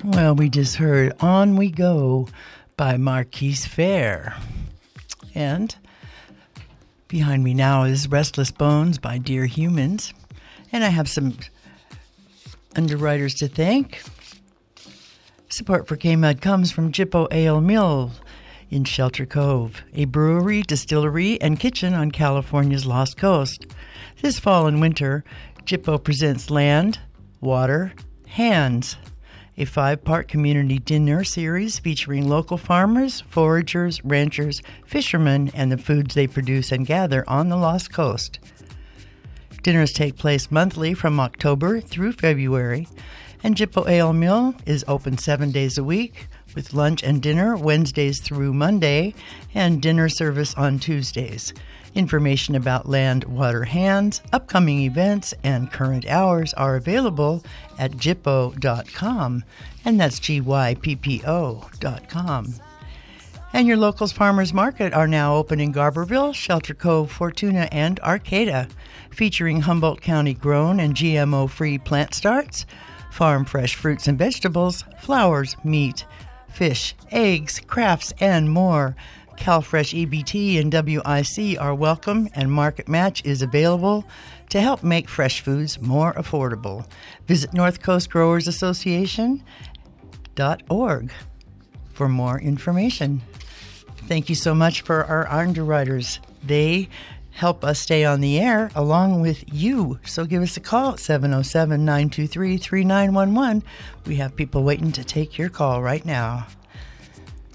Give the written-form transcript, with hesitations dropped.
Well, we just heard On We Go by Marquise Fair. And behind me now is Restless Bones by Dear Humans. And I have some underwriters to thank. Support for KMUD comes from Jippo Ale Mill in Shelter Cove, a brewery, distillery, and kitchen on California's Lost Coast. This fall and winter, Jippo presents Land, Water, Hands, a 5-part community dinner series featuring local farmers, foragers, ranchers, fishermen, and the foods they produce and gather on the Lost Coast. Dinners take place monthly from October through February, and Jippo Ale Mill is open 7 days a week, with lunch and dinner Wednesdays through Monday, and dinner service on Tuesdays. Information about Land, Water, Hands, upcoming events, and current hours are available at jippo.com, and that's GYPPO.com. And your locals farmers market are now open in Garberville, Shelter Cove, Fortuna, and Arcata, featuring Humboldt County grown and GMO-free plant starts, farm fresh fruits and vegetables, flowers, meat, fish, eggs, crafts, and more. CalFresh EBT and WIC are welcome, and Market Match is available to help make fresh foods more affordable. Visit North Coast Growers Association.org for more information. Thank you so much for our underwriters. They help us stay on the air along with you. So give us a call at 707-923-3911. We have people waiting to take your call right now.